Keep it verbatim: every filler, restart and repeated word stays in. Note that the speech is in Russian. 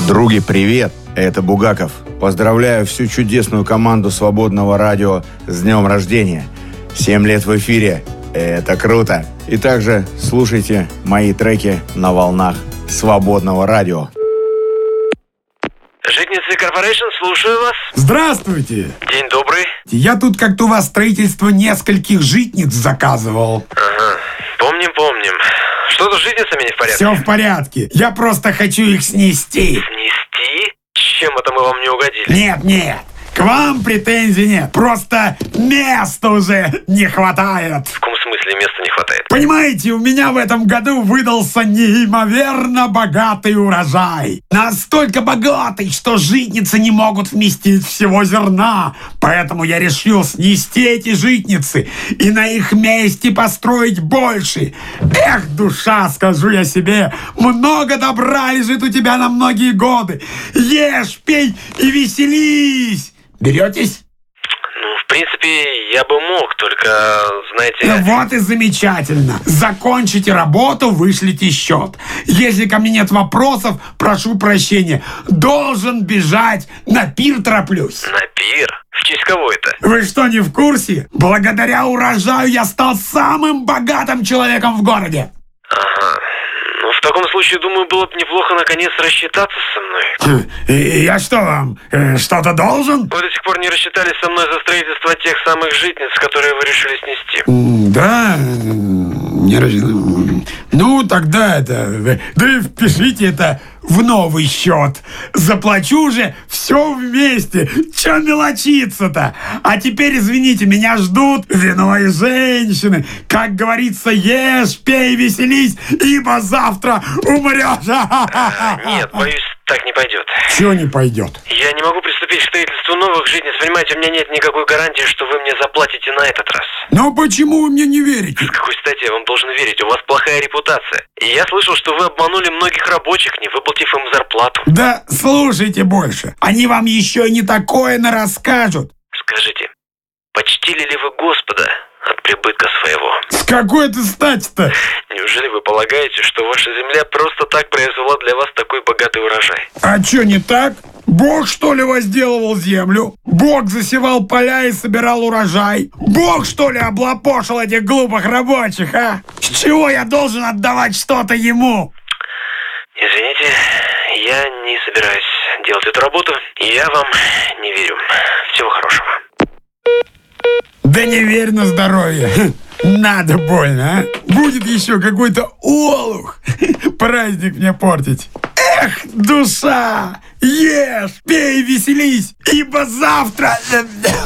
Други, привет! Это Бугаков. Поздравляю всю чудесную команду Свободного радио с днем рождения. Семь лет в эфире. Это круто. И также слушайте мои треки на волнах Свободного радио. Житницы Корпорейшн, слушаю вас. Здравствуйте. День добрый. Я тут как-то у вас строительство нескольких житниц заказывал. Ага, помним, помним. Что-то с житницами не в порядке? Все в порядке. Я просто хочу их снести. Снести? Чем это мы вам не угодили? Нет, нет. К вам претензий нет. Просто места уже не хватает. В каком смысле места не хватает? Понимаете, у меня в этом году выдался неимоверно богатый урожай. Настолько богатый, что житницы не могут вместить всего зерна. Поэтому я решил снести эти житницы и на их месте построить больше. Эх, душа, скажу я себе, много добра лежит у тебя на многие годы. Ешь, пей и веселись. Беретесь? Ну, в принципе, я бы мог, только, знаете... Вот и замечательно. Закончите работу, вышлите счет. Если ко мне нет вопросов, прошу прощения. Должен бежать, на пир тороплюсь. На пир? В честь кого это? Вы что, не в курсе? Благодаря урожаю я стал самым богатым человеком в городе. Ага. Ну, в таком случае, думаю, было бы неплохо наконец рассчитаться со мной. И я что вам, э, что-то должен? Вы до сих пор не рассчитались со мной за строительство тех самых житниц, которые вы решили снести. Да, не рассчитывал. Ну, тогда это... Да и впишите это в новый счет. Заплачу же все вместе. Че мелочиться-то? А теперь, извините, меня ждут вино и женщины. Как говорится, ешь, пей, веселись, ибо завтра умрешь. Нет, боюсь, так не пойдет. Чего не пойдет? Я не могу приступить к строительству новых житниц. Понимаете, у меня нет никакой гарантии, что вы мне заплатите на этот раз. Но почему вы мне не верите? С какой стати я вам должен верить? У вас плохая репутация. И я слышал, что вы обманули многих рабочих, не выплатив им зарплату. Да слушайте больше. Они вам еще и не такое нарасскажут. Скажите, почтили ли вы Господа от прибытка своего? С какой-то стати-то? Неужели вы полагаете, что ваша земля просто так произвела для вас такой богатый урожай? А что не так? Бог, что ли, возделывал землю? Бог засевал поля и собирал урожай? Бог, что ли, облапошил этих глупых рабочих, а? С чего я должен отдавать что-то ему? Извините, я не собираюсь делать эту работу, и я вам не верю. Всего хорошего. Да не верь на здоровье. Надо больно, а? Будет еще какой-то олух праздник мне портить. Эх, душа, ешь, пей, веселись, ибо завтра...